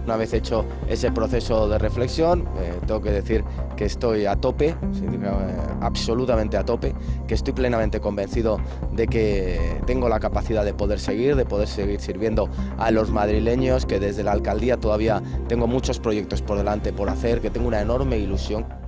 Una vez hecho ese proceso de reflexión, tengo que decir que estoy a tope, absolutamente a tope, que estoy plenamente convencido de que tengo la capacidad de poder seguir sirviendo a los madrileños, que desde la alcaldía todavía tengo muchos proyectos por delante por hacer, que tengo una enorme ilusión.